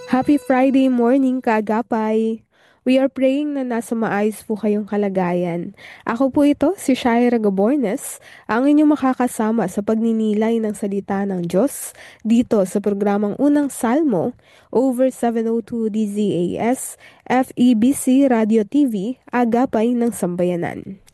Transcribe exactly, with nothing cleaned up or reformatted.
Happy Friday morning, kaagapay! We are praying na nasa maayos po kayong kalagayan. Ako po ito, si Shaira Gabornes, ang inyong makakasama sa pagninilay ng salita ng Diyos dito sa programang Unang Salmo over seven oh two D Z A S, F E B C Radio T V, Agapay ng Sambayanan.